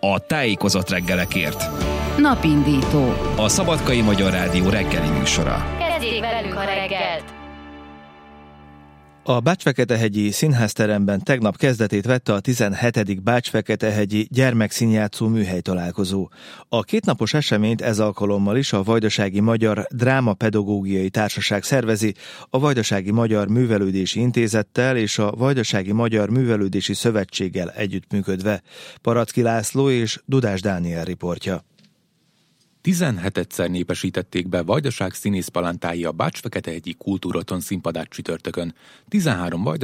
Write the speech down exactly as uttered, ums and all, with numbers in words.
a tájékozott reggelekért. Napindító. A Szabadkai Magyar Rádió reggeli műsora. Kezdjék velünk a reggelt! A Bács-Feketehegyi Színházteremben tegnap kezdetét vette a tizenhetedik Bács-Feketehegyi gyermekszínjátszó műhelytalálkozó. A kétnapos eseményt ez alkalommal is a Vajdasági Magyar Drámapedagógiai Társaság szervezi, a Vajdasági Magyar Művelődési Intézettel és a Vajdasági Magyar Művelődési Szövetséggel együttműködve. Paracki László és Dudás Dániel riportja. tizenhetedszer népesítették be Vajdaság színészpalántái a Bács-Feketehegyi Kultúraton színpadát csütörtökön. tizenhárom